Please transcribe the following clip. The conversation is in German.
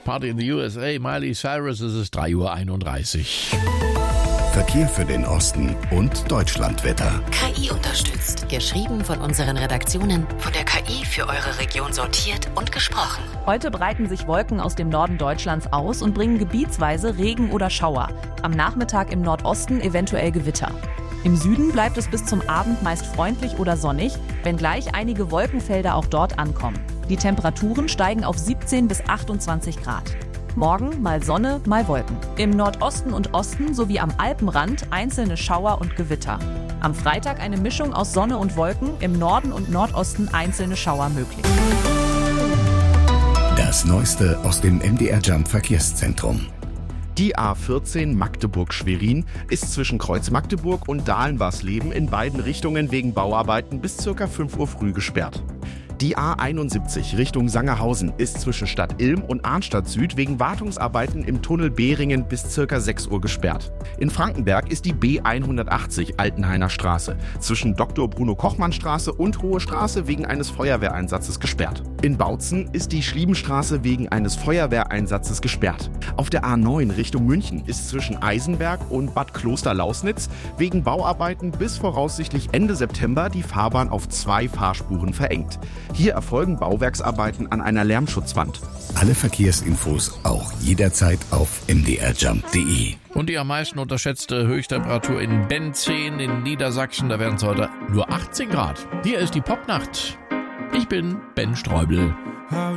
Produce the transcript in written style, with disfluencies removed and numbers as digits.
Party in the USA, Miley Cyrus, es ist 3:31 Uhr. Verkehr für den Osten und Deutschlandwetter. KI unterstützt. Geschrieben von unseren Redaktionen, von der KI für eure Region sortiert und gesprochen. Heute breiten sich Wolken aus dem Norden Deutschlands aus und bringen gebietsweise Regen oder Schauer. Am Nachmittag im Nordosten eventuell Gewitter. Im Süden bleibt es bis zum Abend meist freundlich oder sonnig, wenngleich einige Wolkenfelder auch dort ankommen. Die Temperaturen steigen auf 17 bis 28 Grad. Morgen mal Sonne, mal Wolken. Im Nordosten und Osten sowie am Alpenrand einzelne Schauer und Gewitter. Am Freitag eine Mischung aus Sonne und Wolken, im Norden und Nordosten einzelne Schauer möglich. Das Neueste aus dem MDR Jump Verkehrszentrum. Die A14 Magdeburg-Schwerin ist zwischen Kreuz Magdeburg und Dahlen-Warsleben in beiden Richtungen wegen Bauarbeiten bis ca. 5 Uhr früh gesperrt. Die A71 Richtung Sangerhausen ist zwischen Stadt Ilm und Arnstadt Süd wegen Wartungsarbeiten im Tunnel Behringen bis ca. 6 Uhr gesperrt. In Frankenberg ist die B180 Altenhainer Straße zwischen Dr. Bruno Kochmann Straße und Hohe Straße wegen eines Feuerwehreinsatzes gesperrt. In Bautzen ist die Schliebenstraße wegen eines Feuerwehreinsatzes gesperrt. Auf der A9 Richtung München ist zwischen Eisenberg und Bad Kloster-Lausnitz wegen Bauarbeiten bis voraussichtlich Ende September die Fahrbahn auf 2 Fahrspuren verengt. Hier erfolgen Bauwerksarbeiten an einer Lärmschutzwand. Alle Verkehrsinfos auch jederzeit auf mdrjump.de. Und die am meisten unterschätzte Höchsttemperatur in Benzin in Niedersachsen, da werden es heute nur 18 Grad. Hier ist die Popnacht. Ich bin Ben Streubel. How